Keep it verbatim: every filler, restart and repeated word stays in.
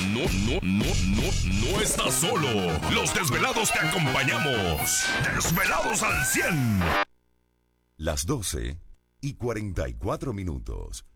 no, no, no, no, no estás solo. Los desvelados te acompañamos. Desvelados al cien. Las doce y cuarenta y cuatro minutos.